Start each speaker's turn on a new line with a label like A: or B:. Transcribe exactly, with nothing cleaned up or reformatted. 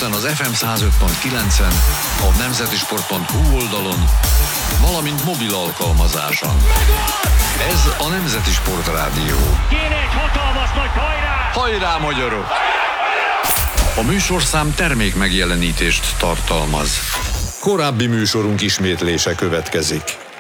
A: Budapesten az ef em száz öt pont kilencen, a nemzetisport pont hu oldalon, valamint mobil alkalmazáson. Ez a Nemzeti Sport Rádió.
B: Kéne egy hatalmas nagy hajrá!
A: Hajrá, magyarok! A műsorszám termék megjelenítést tartalmaz. Korábbi műsorunk ismétlése következik.